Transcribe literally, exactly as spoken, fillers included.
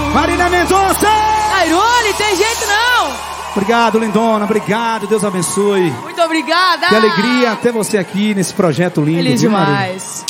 Marina Mendonça! Airone, tem jeito não! Obrigado, lindona, obrigado, Deus abençoe. Muito obrigada! Que alegria ter você aqui nesse projeto lindo. Feliz viu, demais.